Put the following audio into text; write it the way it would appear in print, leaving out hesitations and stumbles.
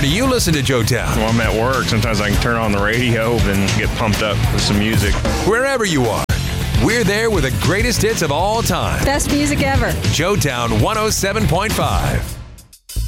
do you listen to Joetown? When I'm at work, sometimes I can turn on the radio and get pumped up with some music. Wherever you are, we're there with the greatest hits of all time. Best music ever. Joetown 107.5.